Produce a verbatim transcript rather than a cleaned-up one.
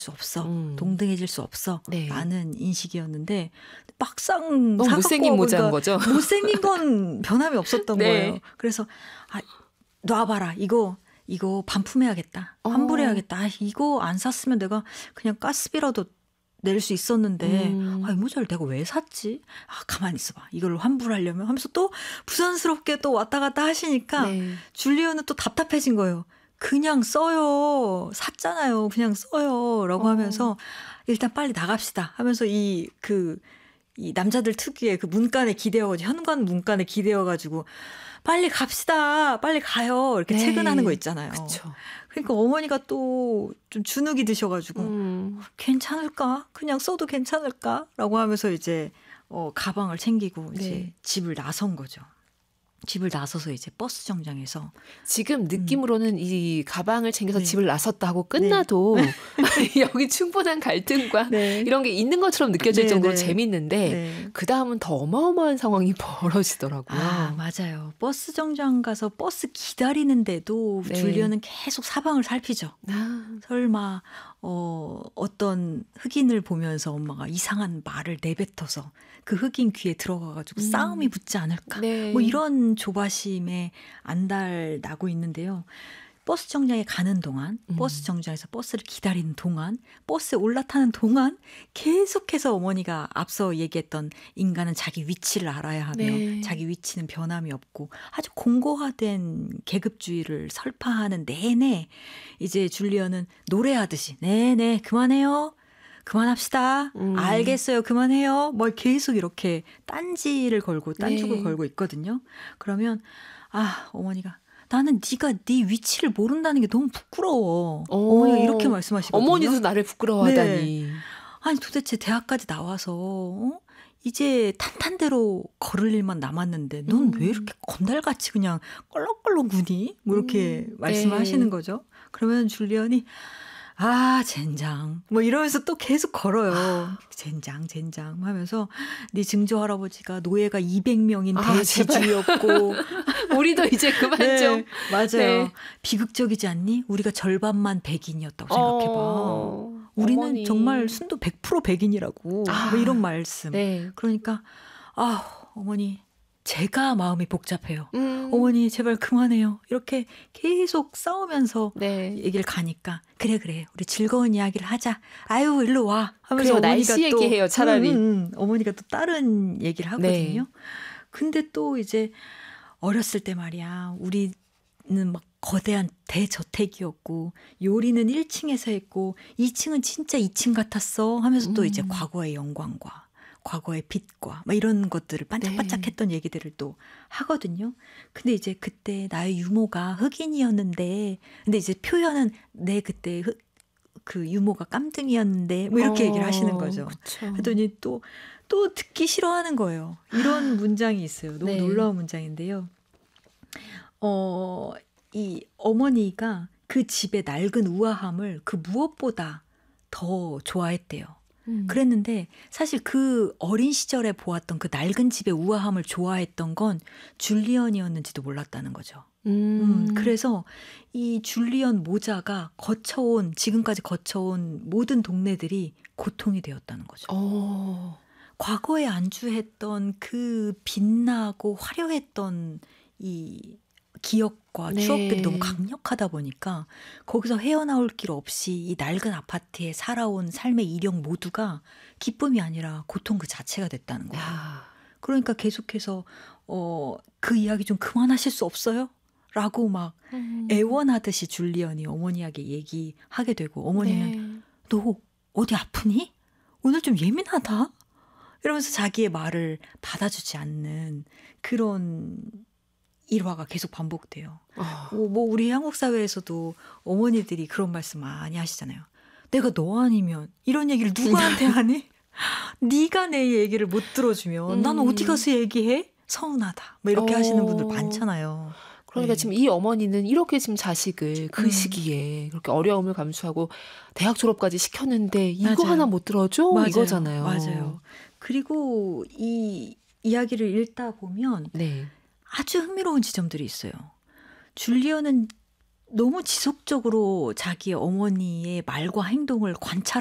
수 없어. 음. 동등해질 수 없어. 네. 라는 인식이었는데 막상 너무 못생긴 모자인 보니까 거죠. 못생긴 건 변함이 없었던 네. 거예요. 그래서 아, 놔봐라. 이거 이거 반품해야겠다. 환불해야겠다. 아, 이거 안 샀으면 내가 그냥 가스비라도 낼 수 있었는데 음. 아, 이 모자를 내가 왜 샀지? 아, 가만히 있어봐. 이걸 환불하려면 하면서 또 부산스럽게 또 왔다 갔다 하시니까 네. 줄리언은 또 답답해진 거예요. 그냥 써요. 샀잖아요. 그냥 써요. 라고 어. 하면서 일단 빨리 나갑시다 하면서 이 그 이 남자들 특유의 그 문간에 기대어가지고 현관 문간에 기대어가지고 빨리 갑시다. 빨리 가요. 이렇게 네. 채근하는 거 있잖아요. 그쵸. 그러니까 어머니가 또 좀 주눅이 드셔가지고 음. 괜찮을까? 그냥 써도 괜찮을까? 라고 하면서 이제 어, 가방을 챙기고 이제 네. 집을 나선 거죠. 집을 나서서 이제 버스 정장에서 지금 느낌으로는 음. 이 가방을 챙겨서 네. 집을 나섰다 하고 끝나도 네. 여기 충분한 갈등과 네. 이런 게 있는 것처럼 느껴질 네, 정도로 네. 재밌는데 네. 그 다음은 더 어마어마한 상황이 벌어지더라고요. 아, 맞아요. 버스 정장 가서 버스 기다리는데도 네. 줄리언은 계속 사방을 살피죠. 아. 설마 어, 어떤 흑인을 보면서 엄마가 이상한 말을 내뱉어서 그 흑인 귀에 들어가가지고 음. 싸움이 붙지 않을까. 네. 뭐 이런 조바심에 안달나고 있는데요. 버스 정장에 가는 동안, 음. 버스 정장에서 버스를 기다리는 동안, 버스에 올라타는 동안 계속해서 어머니가 앞서 얘기했던 인간은 자기 위치를 알아야 하며 네. 자기 위치는 변함이 없고 아주 공고화된 계급주의를 설파하는 내내 이제 줄리언은 노래하듯이 네네 그만해요. 그만합시다. 음. 알겠어요. 그만해요. 뭐 계속 이렇게 딴지를 걸고 딴죽을 네. 걸고 있거든요. 그러면 아 어머니가 나는 네가 네 위치를 모른다는 게 너무 부끄러워. 오. 어머니가 이렇게 말씀하시거든요. 어머니도 나를 부끄러워하다니. 네. 아니 도대체 대학까지 나와서 어? 이제 탄탄대로 걸을 일만 남았는데 넌 왜 음. 이렇게 건달같이 그냥 껄렁껄렁 구니? 뭐 이렇게 음. 말씀을 네. 하시는 거죠. 그러면 줄리언이 아 젠장 뭐 이러면서 또 계속 걸어요. 아. 젠장 젠장 하면서 네 증조 할아버지가 노예가 이백 명인 아, 대지주였고 우리도 이제 그만 네, 좀. 맞아요. 네. 비극적이지 않니? 우리가 절반만 백인이었다고 생각해봐. 어, 우리는 어머니. 정말 순도 백 퍼센트 백인이라고. 아, 뭐 이런 말씀. 네. 그러니까 아 어머니 제가 마음이 복잡해요. 음. 어머니 제발 그만해요. 이렇게 계속 싸우면서 네. 얘기를 가니까 그래 그래 우리 즐거운 이야기를 하자. 아유 일로 와 하면서 그래요, 어머니가 날씨 또 얘기해요, 차라리. 음, 음, 어머니가 또 다른 얘기를 하거든요. 네. 근데 또 이제 어렸을 때 말이야 우리는 막 거대한 대저택이었고 요리는 일 층에서 했고 이 층은 진짜 이 층 같았어 하면서 또 음. 이제 과거의 영광과 과거의 빛과 막 이런 것들을 반짝반짝했던 네. 얘기들을 또 하거든요. 근데 이제 그때 나의 유모가 흑인이었는데 근데 이제 표현은 내 그때 흑, 그 유모가 깜등이었는데 뭐 이렇게 어, 얘기를 하시는 거죠. 그쵸. 그랬더니 또 또 듣기 싫어하는 거예요. 이런 문장이 있어요. 너무 네. 놀라운 문장인데요. 어, 이 어머니가 그 집의 낡은 우아함을 그 무엇보다 더 좋아했대요. 음. 그랬는데 사실 그 어린 시절에 보았던 그 낡은 집의 우아함을 좋아했던 건 줄리언이었는지도 몰랐다는 거죠. 음. 음, 그래서 이 줄리언 모자가 거쳐온 지금까지 거쳐온 모든 동네들이 고통이 되었다는 거죠. 어. 과거에 안주했던 그 빛나고 화려했던 이 기억과 네. 추억들이 너무 강력하다 보니까 거기서 헤어나올 길 없이 이 낡은 아파트에 살아온 삶의 이력 모두가 기쁨이 아니라 고통 그 자체가 됐다는 거예요. 야. 그러니까 계속해서 어, 그 이야기 좀 그만하실 수 없어요? 라고 막 음. 애원하듯이 줄리언이 어머니에게 얘기하게 되고 어머니는 네. 너 어디 아프니? 오늘 좀 예민하다? 이러면서 자기의 말을 받아주지 않는 그런 일화가 계속 반복돼요. 어. 뭐, 뭐 우리 한국 사회에서도 어머니들이 그런 말씀 많이 하시잖아요. 내가 너 아니면 이런 얘기를 누구한테 하니? 네가 내 얘기를 못 들어주면 음. 난 어디 가서 얘기해? 서운하다. 뭐 이렇게 어. 하시는 분들 많잖아요. 그러니까 네. 지금 이 어머니는 이렇게 지금 자식을 그 음. 시기에 그렇게 어려움을 감수하고 대학 졸업까지 시켰는데 이거 맞아요. 하나 못 들어줘? 맞아요. 이거잖아요. 맞아요. 그리고 이 이야기를 읽다 보면 네. 아주 흥미로운 지점들이 있어요. 줄리언은 너무 지속적으로 자기 어머니의 말과 행동을 관찰